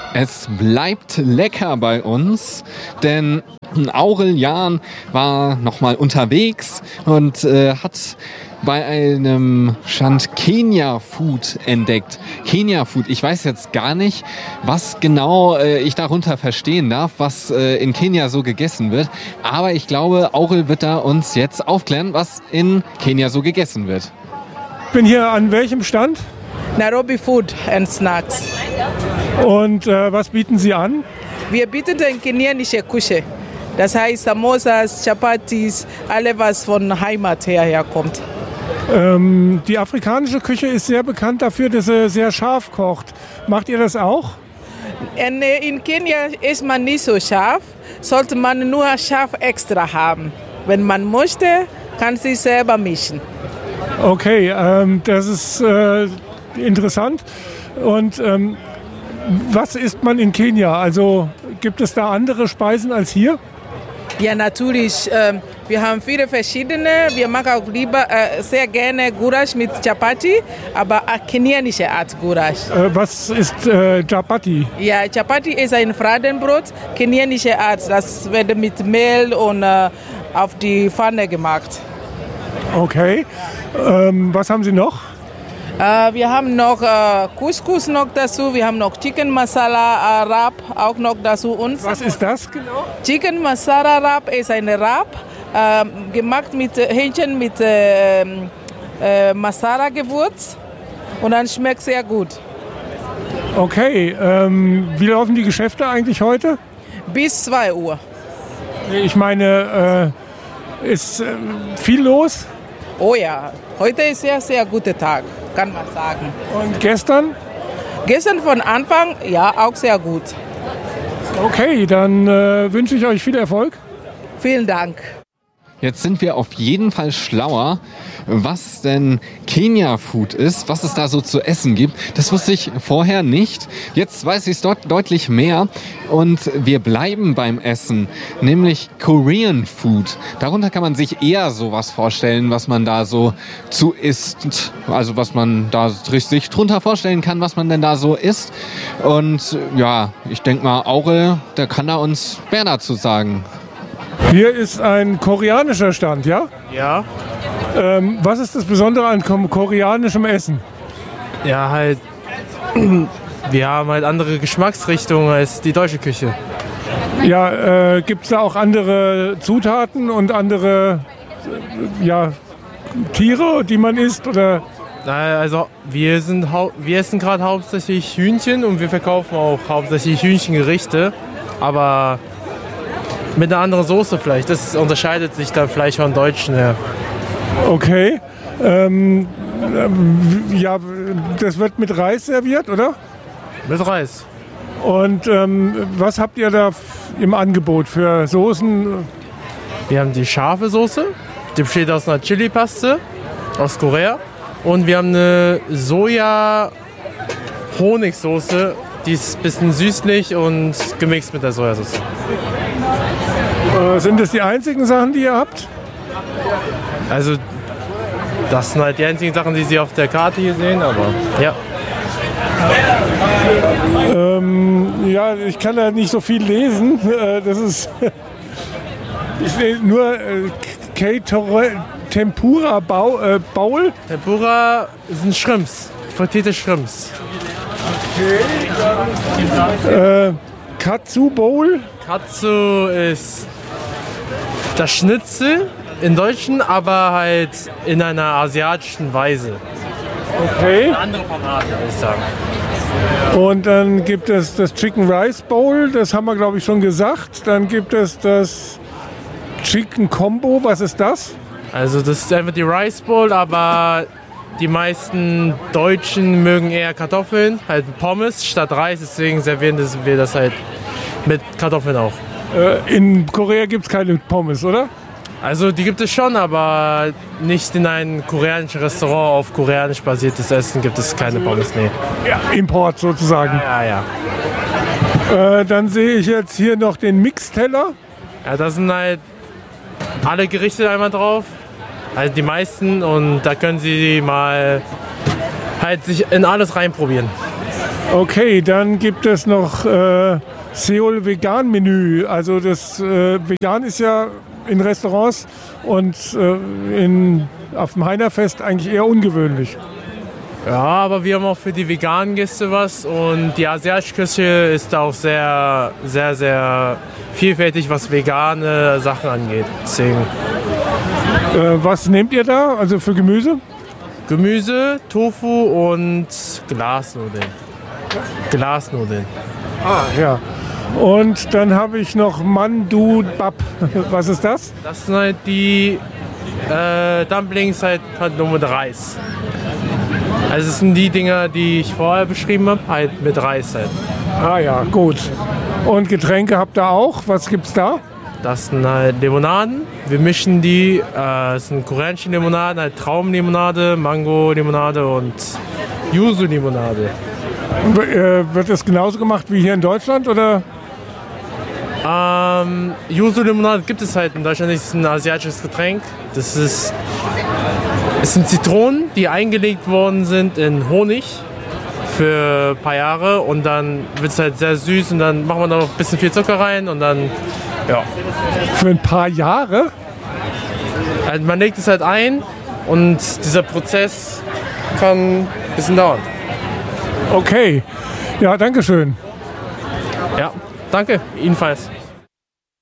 Es bleibt lecker bei uns, denn Aurel Jan war nochmal unterwegs und hat bei einem Stand Kenia Food entdeckt. Kenia Food, ich weiß jetzt gar nicht, was genau ich darunter verstehen darf, was in Kenia so gegessen wird. Aber ich glaube, Aurel wird da uns jetzt aufklären, was in Kenia so gegessen wird. Ich bin hier an welchem Stand? Nairobi Food and Snacks. Und was bieten Sie an? Wir bieten die kenianische Küche. Das heißt Samosas, Chapatis, alles was von Heimat herkommt. Die afrikanische Küche ist sehr bekannt dafür, dass sie sehr scharf kocht. Macht ihr das auch? In Kenia ist man nicht so scharf, sollte man nur scharf extra haben. Wenn man möchte, kann sie selber mischen. Okay, das ist interessant. Und was isst man in Kenia? Also gibt es da andere Speisen als hier? Ja, natürlich. Wir haben viele verschiedene. Wir machen auch lieber sehr gerne Gulasch mit Chapati, aber eine kenianische Art Gulasch. Was ist Chapati? Ja, Chapati ist ein Fladenbrot, kenianische Art. Das wird mit Mehl und auf die Pfanne gemacht. Okay. Was haben Sie noch? Wir haben noch Couscous noch dazu, wir haben noch Chicken Masala Wrap auch noch dazu. Und was ist das genau? Chicken Masala Wrap ist eine Wrap, gemacht mit Hähnchen mit Masala-Gewürz und dann schmeckt sehr gut. Okay, wie laufen die Geschäfte eigentlich heute? Bis 2 Uhr. Ich meine, ist viel los? Oh ja, heute ist sehr, sehr guter Tag, kann man sagen. Und gestern? Gestern von Anfang, ja, auch sehr gut. Okay, dann wünsche ich euch viel Erfolg. Vielen Dank. Jetzt sind wir auf jeden Fall schlauer, was denn Kenia Food ist, was es da so zu essen gibt. Das wusste ich vorher nicht. Jetzt weiß ich es dort deutlich mehr. Und wir bleiben beim Essen, nämlich Korean Food. Darunter kann man sich eher sowas vorstellen, was man da so zu isst. Also was man da sich drunter vorstellen kann, was man denn da so isst. Und ja, ich denke mal, Aurel, der kann da uns mehr dazu sagen. Hier ist ein koreanischer Stand, ja? Ja. Was ist das Besondere an koreanischem Essen? Ja, halt, wir haben halt andere Geschmacksrichtungen als die deutsche Küche. Ja, gibt es da auch andere Zutaten und andere Tiere, die man isst? Oder? Also wir essen gerade hauptsächlich Hühnchen und wir verkaufen auch hauptsächlich Hühnchengerichte, aber mit einer anderen Soße vielleicht. Das unterscheidet sich dann vielleicht von Deutschen her. Okay. Ja, das wird mit Reis serviert, oder? Mit Reis. Und was habt ihr da im Angebot für Soßen? Wir haben die scharfe Soße, die besteht aus einer Chili-Paste aus Korea. Und wir haben eine Soja-Honigsoße, die ist ein bisschen süßlich und gemixt mit der Sojasauce. Sind das die einzigen Sachen, die ihr habt? Also, das sind halt die einzigen Sachen, die Sie auf der Karte hier sehen, aber ja. Ja, ich kann da nicht so viel lesen. Das ist. Ich sehe nur Tempura Bowl. Tempura sind Shrimps, frittierte Shrimps. Okay. Katsu Bowl. Katsu ist das Schnitzel in Deutschen, aber halt in einer asiatischen Weise. Okay. Eine andere Panade, würde ich sagen. Und dann gibt es das Chicken Rice Bowl, das haben wir glaube ich schon gesagt. Dann gibt es das Chicken Combo, was ist das? Also das ist einfach die Rice Bowl, aber die meisten Deutschen mögen eher Kartoffeln, halt Pommes statt Reis, deswegen servieren wir das halt mit Kartoffeln auch. In Korea gibt es keine Pommes, oder? Also die gibt es schon, aber nicht in einem koreanischen Restaurant auf koreanisch basiertes Essen gibt es keine Pommes, nee. Ja, Import sozusagen. Ja. Dann sehe ich jetzt hier noch den Mixteller. Ja, da sind halt alle Gerichte einmal drauf, also die meisten, und da können Sie mal halt sich in alles reinprobieren. Okay, dann gibt es noch Seoul Vegan Menü. Also das Vegan ist ja in Restaurants und auf dem Heinerfest eigentlich eher ungewöhnlich. Ja, aber wir haben auch für die veganen Gäste was und die asiatische Küche ist auch sehr, sehr, sehr vielfältig, was vegane Sachen angeht. Deswegen. Was nehmt ihr da, also für Gemüse? Gemüse, Tofu und Glasnudeln. Glasnudeln. Ah, ja. Und dann habe ich noch Mandu Bap. Was ist das? Das sind halt die Dumplings halt nur mit Reis. Also es sind die Dinger, die ich vorher beschrieben habe, halt mit Reis halt. Ah ja, gut. Und Getränke habt ihr auch? Was gibt's da? Das sind halt Limonaden. Wir mischen die. Das sind koreanische Limonaden, halt Traumlimonade, Mango-Limonade und Yuzu-Limonade. Wird das genauso gemacht wie hier in Deutschland, oder? Yuzu-Limonade gibt es halt in Deutschland nicht. Das ist ein asiatisches Getränk. Es sind Zitronen, die eingelegt worden sind in Honig für ein paar Jahre und dann wird es halt sehr süß und dann macht man da noch ein bisschen viel Zucker rein und dann, ja. Für ein paar Jahre? Also man legt es halt ein und dieser Prozess kann ein bisschen dauern. Okay. Ja, danke schön. Ja, danke, ebenfalls.